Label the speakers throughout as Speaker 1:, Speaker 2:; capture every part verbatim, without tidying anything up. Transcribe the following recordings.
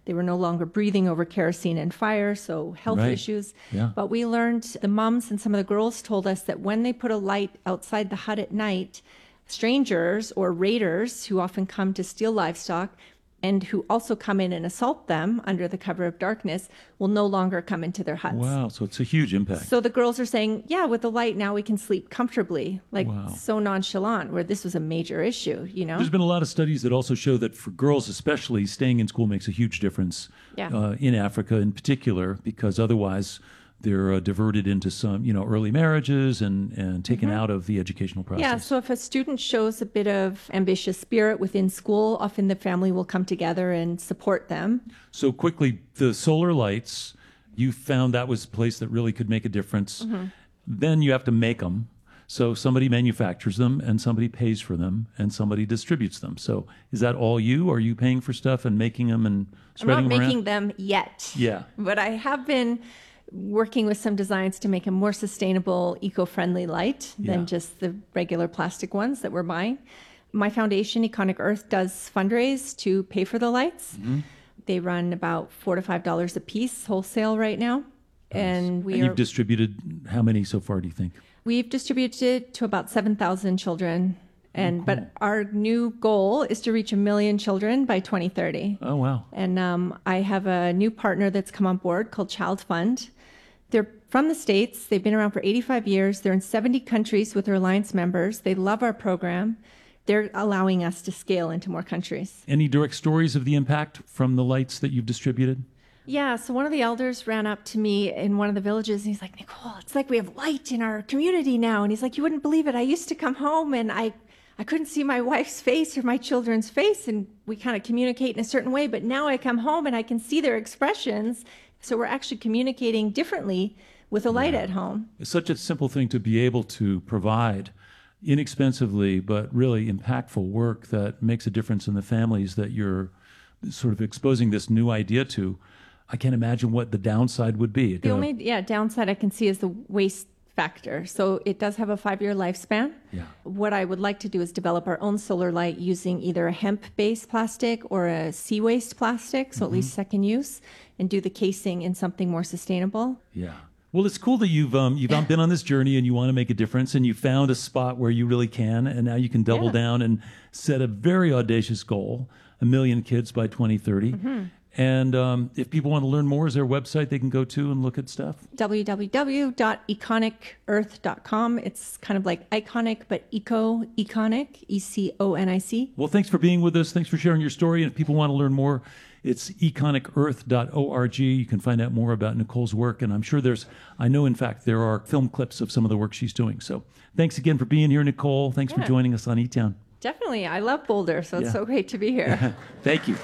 Speaker 1: They were no longer breathing over kerosene and fire, so health
Speaker 2: Right.
Speaker 1: issues.
Speaker 2: Yeah.
Speaker 1: But we learned, the moms and some of the girls told us that when they put a light outside the hut at night, strangers or raiders who often come to steal livestock and who also come in and assault them under the cover of darkness will no longer come into their huts.
Speaker 2: Wow, so it's a huge impact.
Speaker 1: So the girls are saying, yeah, with the light now we can sleep comfortably, like
Speaker 2: Wow.
Speaker 1: so nonchalant, where this was a major issue, you know?
Speaker 2: There's been a lot of studies that also show that for girls especially, staying in school makes a huge difference
Speaker 1: Yeah.
Speaker 2: uh, in Africa in particular, because otherwise they're uh, diverted into some, you know, early marriages and, and taken out of the educational process.
Speaker 1: Yeah, so if a student shows a bit of ambitious spirit within school, often the family will come together and support them.
Speaker 2: So quickly, the solar lights, you found that was a place that really could make a difference.
Speaker 1: Mm-hmm.
Speaker 2: Then you have to make them. So somebody manufactures them and somebody pays for them and somebody distributes them. So is that all you? Are you paying for stuff and making them and
Speaker 1: I'm
Speaker 2: spreading
Speaker 1: not
Speaker 2: them
Speaker 1: making
Speaker 2: around?
Speaker 1: them yet.
Speaker 2: Yeah.
Speaker 1: But I have been working with some designs to make a more sustainable, eco-friendly light than
Speaker 2: Yeah.
Speaker 1: just the regular plastic ones that we're buying. My foundation, Econic Earth, does fundraise to pay for the lights.
Speaker 2: Mm-hmm.
Speaker 1: They run about four to five dollars a piece wholesale right now. And we
Speaker 2: And
Speaker 1: are,
Speaker 2: you've distributed how many so far, do you think?
Speaker 1: we've distributed to about seven thousand children. And but our new goal is to reach a million children by twenty thirty.
Speaker 2: Oh, wow.
Speaker 1: And um, I have a new partner that's come on board called Child Fund. They're from the States. They've been around for eighty-five years. They're in seventy countries with their alliance members. They love our program. They're allowing us to scale into more countries.
Speaker 2: Any direct stories of the impact from the lights that you've distributed?
Speaker 1: Yeah, so one of the elders ran up to me in one of the villages, and he's like, Nicole, it's like we have light in our community now. And he's like, you wouldn't believe it. I used to come home, and I, I couldn't see my wife's face or my children's face, and we kind of communicate in a certain way. But now I come home, and I can see their expressions. So we're actually communicating differently with a light at home.
Speaker 2: It's such a simple thing to be able to provide inexpensively, but really impactful work that makes a difference in the families that you're sort of exposing this new idea to. I can't imagine what the downside would be.
Speaker 1: The only yeah downside I can see is the waste factor. So it does have a five-year lifespan.
Speaker 2: Yeah.
Speaker 1: What I would like to do is develop our own solar light using either a hemp-based plastic or a sea waste plastic, so at least second use, and do the casing in something more sustainable.
Speaker 2: Yeah. Well, it's cool that you've um, you've been on this journey and you want to make a difference, and you found a spot where you really can, and now you can double
Speaker 1: Yeah.
Speaker 2: down and set a very audacious goal: a million kids by twenty thirty. And um, if people want to learn more, is there a website they can go to and look at stuff?
Speaker 1: w w w dot econic earth dot com. It's kind of like iconic, but eco, econic, E C O N I C.
Speaker 2: Well, thanks for being with us. Thanks for sharing your story. And if people want to learn more, it's econic earth dot org. You can find out more about Nicole's work. And I'm sure there's, I know, in fact, there are film clips of some of the work she's doing. So thanks again for being here, Nicole. Thanks for
Speaker 1: Yeah.
Speaker 2: joining us on eTown.
Speaker 1: Definitely. I love Boulder, so it's
Speaker 2: Yeah.
Speaker 1: so great to be here.
Speaker 2: Thank you.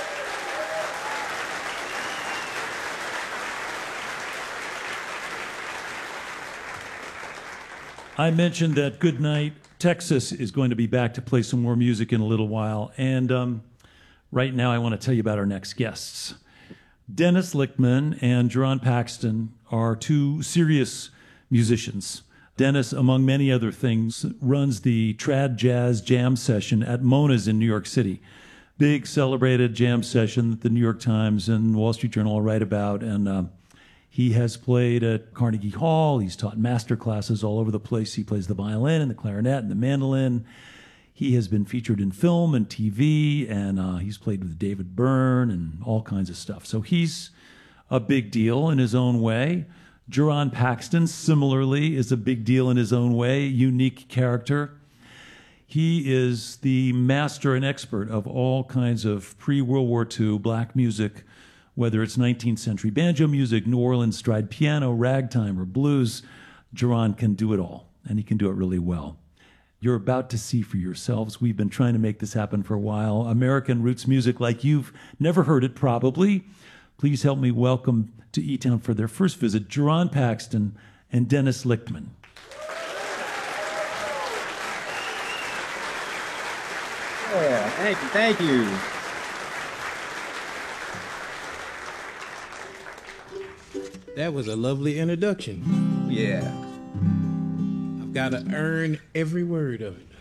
Speaker 2: I mentioned that Goodnight Texas is going to be back to play some more music in a little while. And um, right now I want to tell you about our next guests. Dennis Lichtman and Jerron Paxton are two serious musicians. Dennis, among many other things, runs the Trad Jazz Jam Session at Mona's in New York City. Big celebrated jam session that the New York Times and Wall Street Journal all write about. And uh, he has played at Carnegie Hall. He's taught master classes all over the place. He plays the violin and the clarinet and the mandolin. He has been featured in film and T V, and uh, he's played with David Byrne and all kinds of stuff. So he's a big deal in his own way. Jerron Paxton, similarly, is a big deal in his own way, unique character. He is the master and expert of all kinds of pre-World War Two black music, whether it's nineteenth century banjo music, New Orleans stride piano, ragtime, or blues. Jerron can do it all, and he can do it really well. You're about to see for yourselves. We've been trying to make this happen for a while. American roots music like you've never heard it, probably. Please help me welcome to E-Town for their first visit, Jerron Paxton and Dennis Lichtman.
Speaker 3: Yeah, thank you, thank you.
Speaker 4: That was a lovely introduction.
Speaker 3: Yeah.
Speaker 4: I've got to earn every word of it.